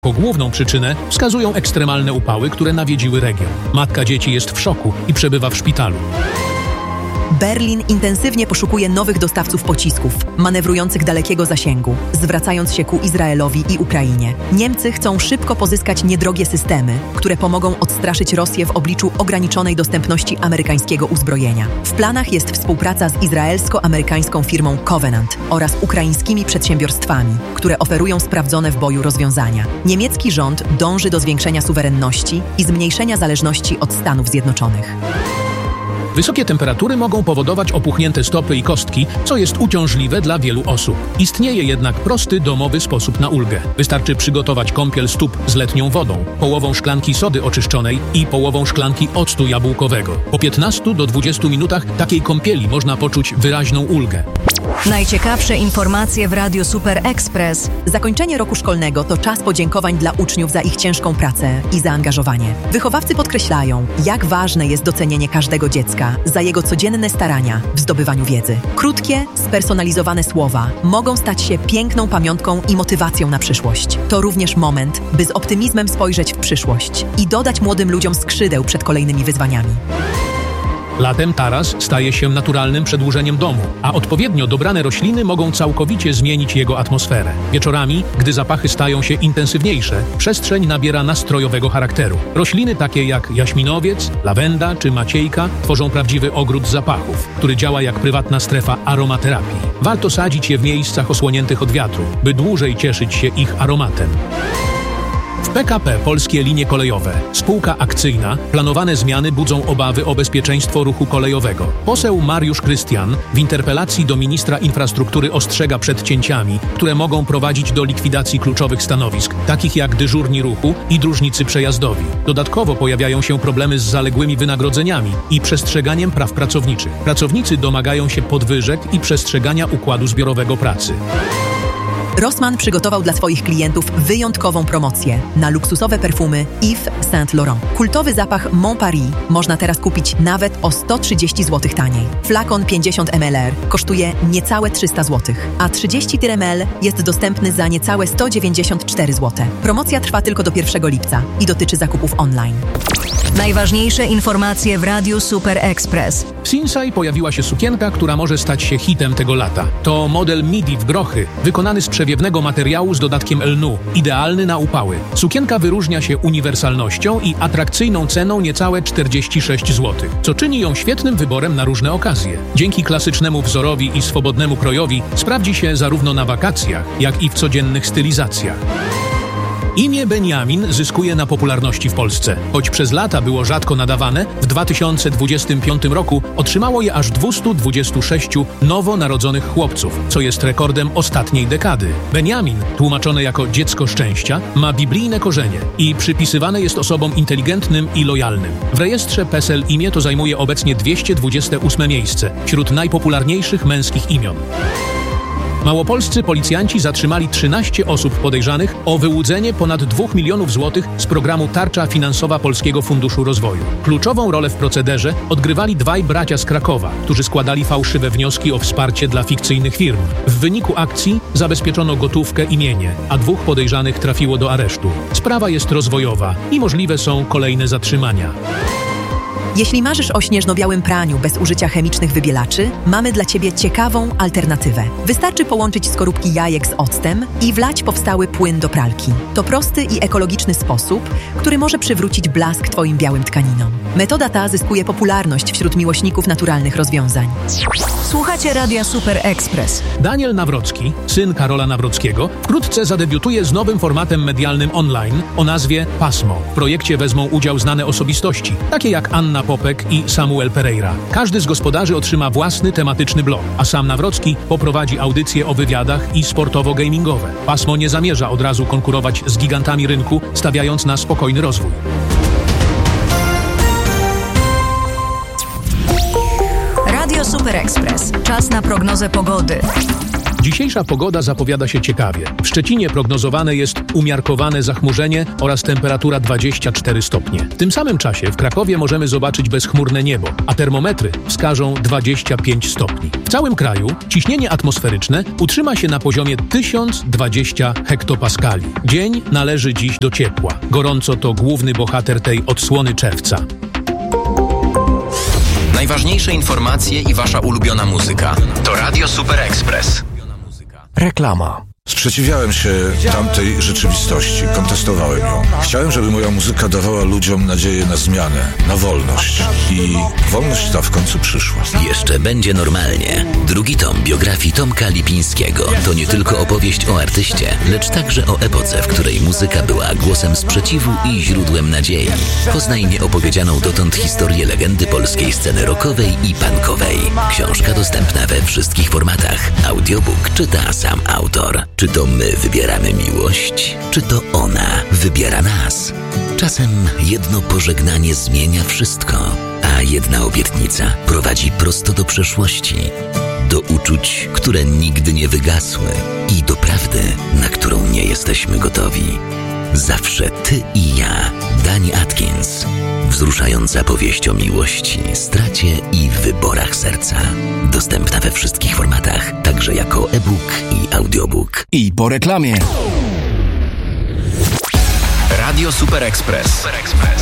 Jako główną przyczynę wskazują ekstremalne upały, które nawiedziły region. Matka dzieci jest w szoku i przebywa w szpitalu. Berlin intensywnie poszukuje nowych dostawców pocisków, manewrujących dalekiego zasięgu, zwracając się ku Izraelowi i Ukrainie. Niemcy chcą szybko pozyskać niedrogie systemy, które pomogą odstraszyć Rosję w obliczu ograniczonej dostępności amerykańskiego uzbrojenia. W planach jest współpraca z izraelsko-amerykańską firmą Covenant oraz ukraińskimi przedsiębiorstwami, które oferują sprawdzone w boju rozwiązania. Niemiecki rząd dąży do zwiększenia suwerenności i zmniejszenia zależności od Stanów Zjednoczonych. Wysokie temperatury mogą powodować opuchnięte stopy i kostki, co jest uciążliwe dla wielu osób. Istnieje jednak prosty, domowy sposób na ulgę. Wystarczy przygotować kąpiel stóp z letnią wodą, połową szklanki sody oczyszczonej i połową szklanki octu jabłkowego. Po 15 do 20 minutach takiej kąpieli można poczuć wyraźną ulgę. Najciekawsze informacje w Radiu Super Express. Zakończenie roku szkolnego to czas podziękowań dla uczniów za ich ciężką pracę i zaangażowanie. Wychowawcy podkreślają, jak ważne jest docenienie każdego dziecka za jego codzienne starania w zdobywaniu wiedzy. Krótkie, spersonalizowane słowa mogą stać się piękną pamiątką i motywacją na przyszłość. To również moment, by z optymizmem spojrzeć w przyszłość i dodać młodym ludziom skrzydeł przed kolejnymi wyzwaniami. Latem taras staje się naturalnym przedłużeniem domu, a odpowiednio dobrane rośliny mogą całkowicie zmienić jego atmosferę. Wieczorami, gdy zapachy stają się intensywniejsze, przestrzeń nabiera nastrojowego charakteru. Rośliny takie jak jaśminowiec, lawenda czy maciejka tworzą prawdziwy ogród zapachów, który działa jak prywatna strefa aromaterapii. Warto sadzić je w miejscach osłoniętych od wiatru, by dłużej cieszyć się ich aromatem. W PKP Polskie Linie Kolejowe, spółka akcyjna, planowane zmiany budzą obawy o bezpieczeństwo ruchu kolejowego. Poseł Mariusz Krystian w interpelacji do ministra infrastruktury ostrzega przed cięciami, które mogą prowadzić do likwidacji kluczowych stanowisk, takich jak dyżurni ruchu i dróżnicy przejazdowi. Dodatkowo pojawiają się problemy z zaległymi wynagrodzeniami i przestrzeganiem praw pracowniczych. Pracownicy domagają się podwyżek i przestrzegania układu zbiorowego pracy. Rossmann przygotował dla swoich klientów wyjątkową promocję na luksusowe perfumy Yves Saint Laurent. Kultowy zapach Mon Paris można teraz kupić nawet o 130 zł taniej. Flakon 50 ml kosztuje niecałe 300 zł, a 30 ml jest dostępny za niecałe 194 zł. Promocja trwa tylko do 1 lipca i dotyczy zakupów online. Najważniejsze informacje w Radiu Super Express. W Sinsay pojawiła się sukienka, która może stać się hitem tego lata. To model midi w grochy, wykonany z przewiewnego materiału z dodatkiem lnu, idealny na upały. Sukienka wyróżnia się uniwersalnością i atrakcyjną ceną niecałe 46 zł, co czyni ją świetnym wyborem na różne okazje. Dzięki klasycznemu wzorowi i swobodnemu krojowi sprawdzi się zarówno na wakacjach, jak i w codziennych stylizacjach. Imię Benjamin zyskuje na popularności w Polsce. Choć przez lata było rzadko nadawane, w 2025 roku otrzymało je aż 226 nowo narodzonych chłopców, co jest rekordem ostatniej dekady. Benjamin, tłumaczone jako dziecko szczęścia, ma biblijne korzenie i przypisywane jest osobom inteligentnym i lojalnym. W rejestrze PESEL imię to zajmuje obecnie 228 miejsce wśród najpopularniejszych męskich imion. Małopolscy policjanci zatrzymali 13 osób podejrzanych o wyłudzenie ponad 2 milionów złotych z programu Tarcza Finansowa Polskiego Funduszu Rozwoju. Kluczową rolę w procederze odgrywali dwaj bracia z Krakowa, którzy składali fałszywe wnioski o wsparcie dla fikcyjnych firm. W wyniku akcji zabezpieczono gotówkę i mienie, a 2 podejrzanych trafiło do aresztu. Sprawa jest rozwojowa i możliwe są kolejne zatrzymania. Jeśli marzysz o śnieżno-białym praniu bez użycia chemicznych wybielaczy, mamy dla Ciebie ciekawą alternatywę. Wystarczy połączyć skorupki jajek z octem i wlać powstały płyn do pralki. To prosty i ekologiczny sposób, który może przywrócić blask Twoim białym tkaninom. Metoda ta zyskuje popularność wśród miłośników naturalnych rozwiązań. Słuchacie Radia Super Express. Daniel Nawrocki, syn Karola Nawrockiego, wkrótce zadebiutuje z nowym formatem medialnym online o nazwie Pasmo. W projekcie wezmą udział znane osobistości, takie jak Anna Popek i Samuel Pereira. Każdy z gospodarzy otrzyma własny tematyczny blog, a sam Nawrocki poprowadzi audycje o wywiadach i sportowo-gamingowe. Pasmo nie zamierza od razu konkurować z gigantami rynku, stawiając na spokojny rozwój. Radio Super Express. Czas na prognozę pogody. Dzisiejsza pogoda zapowiada się ciekawie. W Szczecinie prognozowane jest umiarkowane zachmurzenie oraz temperatura 24 stopnie. W tym samym czasie w Krakowie możemy zobaczyć bezchmurne niebo, a termometry wskażą 25 stopni. W całym kraju ciśnienie atmosferyczne utrzyma się na poziomie 1020 hektopaskali. Dzień należy dziś do ciepła. Gorąco to główny bohater tej odsłony czerwca. Najważniejsze informacje i wasza ulubiona muzyka. To Radio Super Express. Reklama. Sprzeciwiałem się tamtej rzeczywistości, kontestowałem ją. Chciałem, żeby moja muzyka dawała ludziom nadzieję na zmianę, na wolność. I wolność ta w końcu przyszła. Jeszcze będzie normalnie. Drugi tom biografii Tomka Lipińskiego to nie tylko opowieść o artyście, lecz także o epoce, w której muzyka była głosem sprzeciwu i źródłem nadziei. Poznaj nieopowiedzianą dotąd historię legendy polskiej sceny rockowej i punkowej. Książka dostępna we wszystkich formatach. Audiobook czyta sam autor. Czy to my wybieramy miłość? Czy to ona wybiera nas? Czasem jedno pożegnanie zmienia wszystko, a jedna obietnica prowadzi prosto do przeszłości, do uczuć, które nigdy nie wygasły i do prawdy, na którą nie jesteśmy gotowi. Zawsze ty i ja. Dani Atkins. Wzruszająca powieść o miłości, stracie i wyborach serca. Dostępna we wszystkich formatach, także jako e-book i audiobook. I po reklamie. Radio Super Express.